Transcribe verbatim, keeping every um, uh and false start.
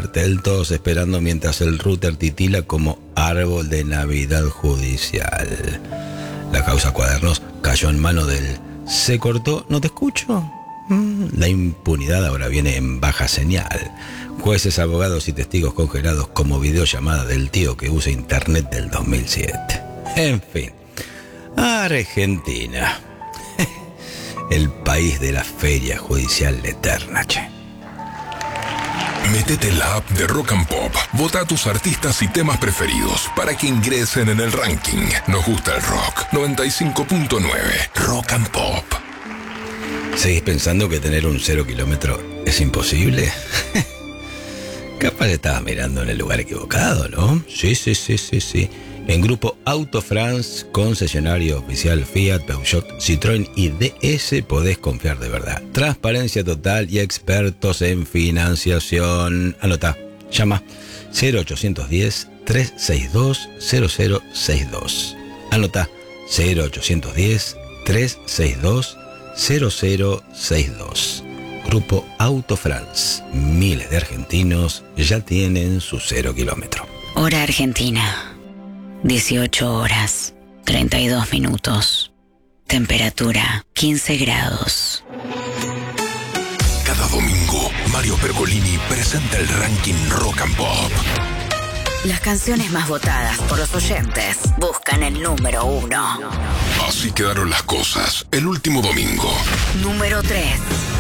Martel, todos esperando mientras el router titila como árbol de Navidad judicial. La causa Cuadernos cayó en mano del ¿se cortó? ¿No te escucho? Mm, la impunidad ahora viene en baja señal. Jueces, abogados y testigos congelados como videollamada del tío que usa internet del dos mil siete. En fin, Argentina. El país de la feria judicial eterna, che. Métete en la app de Rock and Pop. Vota a tus artistas y temas preferidos para que ingresen en el ranking. Nos gusta el rock. noventa y cinco punto nueve. Rock and Pop. ¿Seguís pensando que tener un cero kilómetro es imposible? Capaz estabas mirando en el lugar equivocado, ¿no? Sí, sí, sí, sí, sí. En Grupo Auto France, concesionario oficial Fiat, Peugeot, Citroën y D S, podés confiar de verdad. Transparencia total y expertos en financiación. Anota, llama cero ochocientos diez, trescientos sesenta y dos, cero cero sesenta y dos. Anota cero ochocientos diez, trescientos sesenta y dos, cero cero sesenta y dos. Grupo Auto France. Miles de argentinos ya tienen su cero kilómetro. Hora Argentina. dieciocho horas, treinta y dos minutos. Temperatura, quince grados. Cada domingo, Mario Pergolini presenta el ranking Rock and Pop. Las canciones más votadas por los oyentes buscan el número uno. Así quedaron las cosas el último domingo. Número tres.